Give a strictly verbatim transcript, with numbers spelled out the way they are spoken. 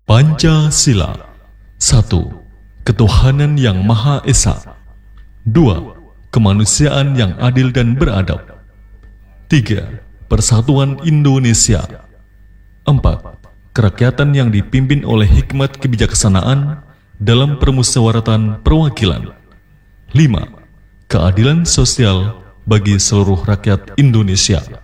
Pancasila. Satu. Ketuhanan yang Maha Esa. Dua. Kemanusiaan yang adil dan beradab. Tiga. Persatuan Indonesia. Empat. Kerakyatan yang dipimpin oleh hikmat kebijaksanaan dalam permusyawaratan perwakilan. Lima. Keadilan sosial bagi seluruh rakyat Indonesia.